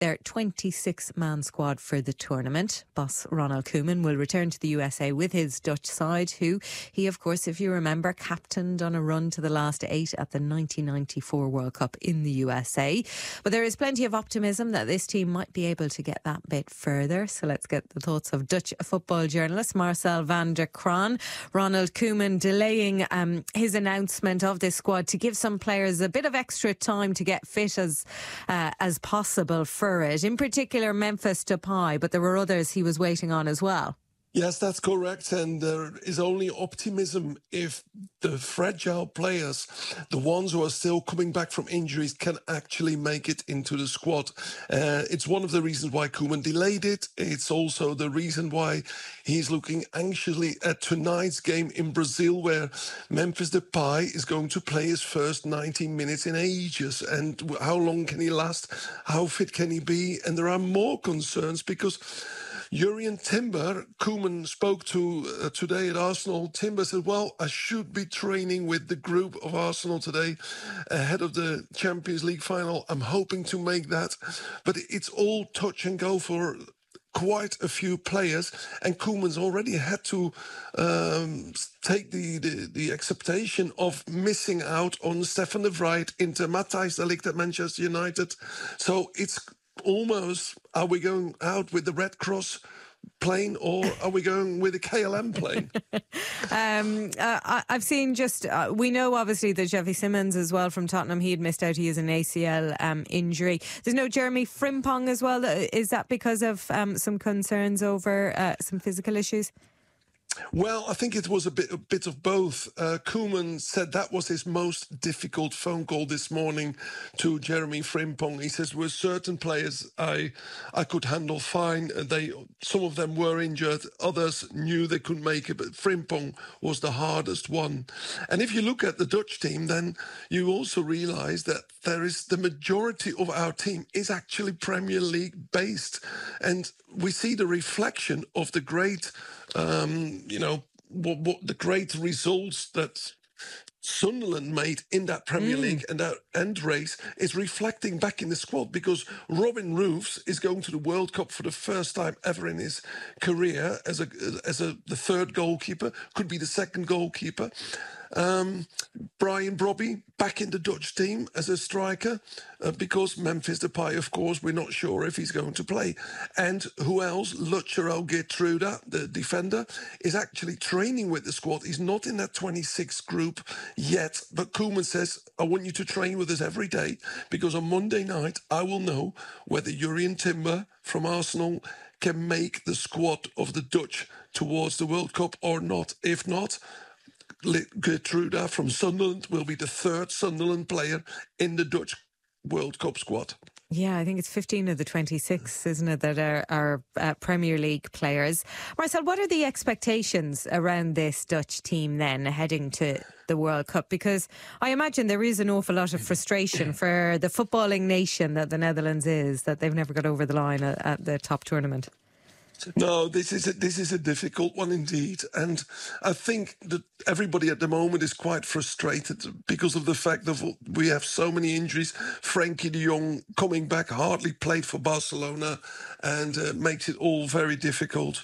their 26-man squad for the tournament. Boss Ronald Koeman will return to the USA with his Dutch side, who he, of course, if you remember, captained on a run to the last 8 at the 1994 World Cup in the USA. But there is plenty of optimism that this team might be able to get that bit further. So let's get the thoughts of Dutch football journalist Marcel van der Kraan. Ronald Koeman delaying his announcement of this squad to give some players a bit of extra time to get fit as possible for it. In particular, Memphis Depay, but there were others he was waiting on as well. Yes, that's correct. And there is only optimism if the fragile players, the ones who are still coming back from injuries, can actually make it into the squad. It's one of the reasons why Koeman delayed it. It's also the reason why he's looking anxiously at tonight's game in Brazil, where Memphis Depay is going to play his first 90 minutes in ages. And how long can he last? How fit can he be? And there are more concerns because Jurrien Timber, Koeman spoke to today at Arsenal. Timber said, well, I should be training with the group of Arsenal today ahead of the Champions League final. I'm hoping to make that. But it's all touch and go for quite a few players. And Koeman's already had to take the acceptation of missing out on Stefan de Vrij, Inter, Matthijs de Ligt at Manchester United. So it's almost, are we going out with the Red Cross plane or are we going with a KLM plane? I've seen we know obviously that Xavi Simons as well from Tottenham, he had missed out. He has an ACL injury. There's no Jeremy Frimpong as well. Is that because of some concerns over some physical issues? Well, I think it was a bit of both. Koeman said that was his most difficult phone call this morning to Jeremy Frimpong. He says, there were certain players I could handle fine. Some of them were injured. Others knew they couldn't make it, but Frimpong was the hardest one. And if you look at the Dutch team, then you also realize that the majority of our team is actually Premier League based. And we see the reflection of the great what the great results that Sunderland made in that Premier League and that end race is reflecting back in the squad, because Robin Roofs is going to the World Cup for the first time ever in his career as the third goalkeeper, could be the second goalkeeper. Brian Brobby back in the Dutch team as a striker because Memphis Depay, of course, we're not sure if he's going to play. And who else? Lucero Geertruida, the defender, is actually training with the squad. He's not in that 26 group yet, but Koeman says, I want you to train with us every day because on Monday night I will know whether Jurrien Timber from Arsenal can make the squad of the Dutch towards the World Cup or not. If not, Geertruida from Sunderland will be the third Sunderland player in the Dutch World Cup squad. Yeah, I think it's 15 of the 26, isn't it, that are Premier League players. Marcel, what are the expectations around this Dutch team then heading to the World Cup? Because I imagine there is an awful lot of frustration for the footballing nation that the Netherlands is, that they've never got over the line at the top tournament. No, this is a difficult one indeed. And I think that everybody at the moment is quite frustrated because of the fact that we have so many injuries. Frankie de Jong coming back, hardly played for Barcelona, and makes it all very difficult.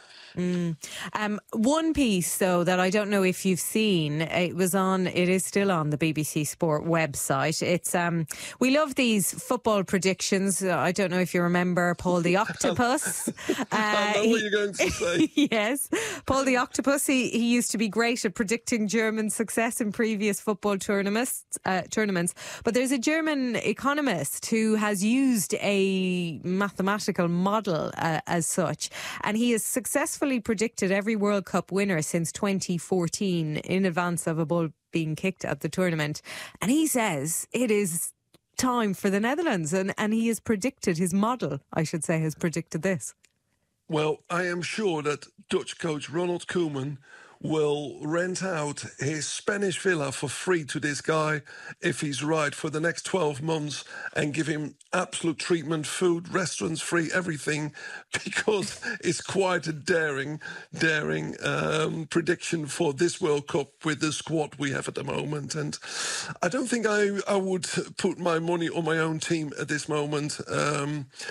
One piece, though, that I don't know if you've seen, it is still on the BBC Sport website. It's we love these football predictions. I don't know if you remember Paul the Octopus. I know what you're going to say. Yes, Paul the Octopus. He used to be great at predicting German success in previous football tournaments. But there's a German economist who has used a mathematical model as such, and he has successfully predicted every World Cup winner since 2014 in advance of a ball being kicked at the tournament. And he says it is time for the Netherlands, and he has predicted, his model, I should say, has predicted this. Well, I am sure that Dutch coach Ronald Koeman will rent out his Spanish villa for free to this guy if he's right for the next 12 months and give him absolute treatment, food, restaurants free, everything, because it's quite a daring prediction for this World Cup with the squad we have at the moment. And I don't think I would put my money on my own team at this moment.